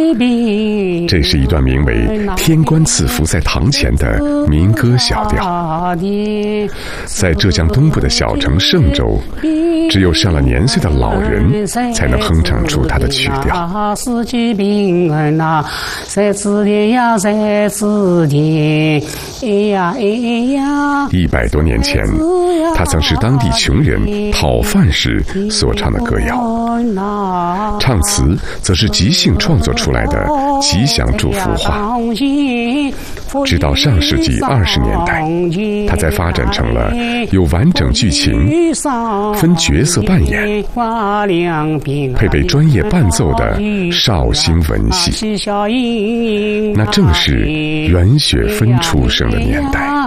这是一段名为《天官赐福在堂前》的民歌小调。在浙江东部的小城嵊州，只有上了年岁的老人才能哼唱出它的曲调。100多年前，它曾是当地穷人讨饭时所唱的歌谣，唱词则是即兴创作出来的吉祥祝福话。直到上世纪20年代，它才发展成了有完整剧情、分角色扮演、配备专业伴奏的绍兴文戏。那正是袁雪芬出生的年代。